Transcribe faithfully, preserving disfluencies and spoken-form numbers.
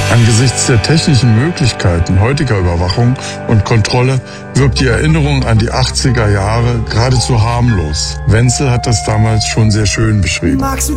Angesichts der technischen Möglichkeiten heutiger Überwachung und Kontrolle wirkt die Erinnerung an die achtziger Jahre geradezu harmlos. Wenzel hat das damals schon sehr schön beschrieben. Magst du